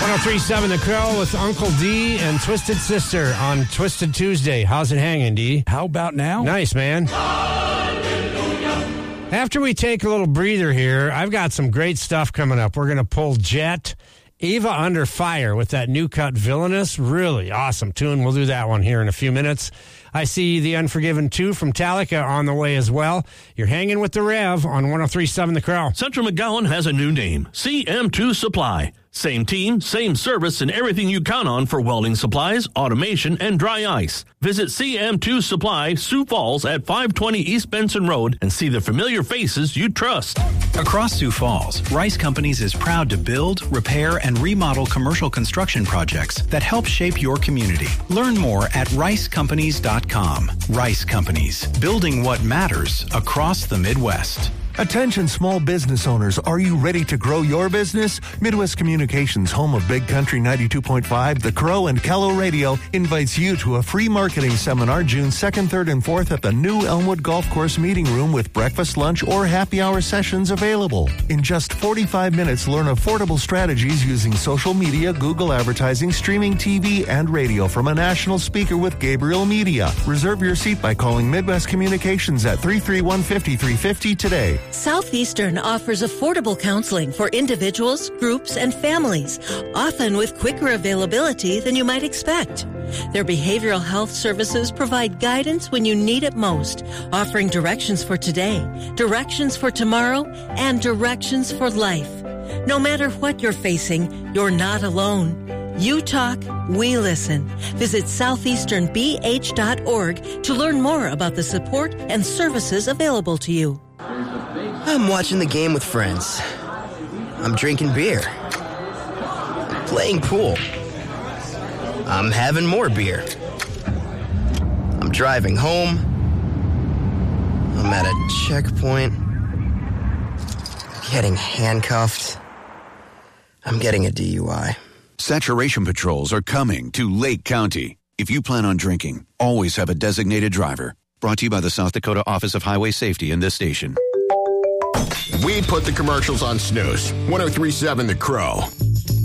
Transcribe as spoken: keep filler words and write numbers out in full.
one oh three point seven The Crow with Uncle D and Twisted Sister on Twisted Tuesday. How's it hanging, D? How about now? Nice, man. After we take a little breather here, I've got some great stuff coming up. We're going to pull Jet, Eva Under Fire with that new cut Villainous. Really awesome tune. We'll do that one here in a few minutes. I see The Unforgiven two from Metallica on the way as well. You're hanging with the Rev on one oh three point seven The Crow. Central McGowan has a new name, C M two Supply. Same team, same service, and everything you count on for welding supplies, automation, and dry ice. Visit C M two Supply, Sioux Falls at five twenty East Benson Road and see the familiar faces you trust. Across Sioux Falls, Rice Companies is proud to build, repair, and remodel commercial construction projects that help shape your community. Learn more at rice companies dot com. Rice Companies, building what matters across the Midwest. Attention small business owners, are you ready to grow your business? Midwest Communications, home of Big Country ninety-two point five, The Crow, and Kello Radio, invites you to a free marketing seminar June second, third, and fourth at the new Elmwood Golf Course Meeting Room with breakfast, lunch, or happy hour sessions available. In just forty-five minutes, learn affordable strategies using social media, Google advertising, streaming T V, and radio from a national speaker with Gabriel Media. Reserve your seat by calling Midwest Communications at three three one, five three five zero today. Southeastern offers affordable counseling for individuals, groups, and families, often with quicker availability than you might expect. Their behavioral health services provide guidance when you need it most, offering directions for today, directions for tomorrow, and directions for life. No matter what you're facing, you're not alone. You talk, we listen. Visit southeastern b h dot org to learn more about the support and services available to you. I'm watching the game with friends. I'm drinking beer. Playing pool. I'm having more beer. I'm driving home. I'm at a checkpoint. Getting handcuffed. I'm getting a D U I. Saturation patrols are coming to Lake County. If you plan on drinking, always have a designated driver. Brought to you by the South Dakota Office of Highway Safety and this station. We put the commercials on snooze. one oh three point seven The Crow.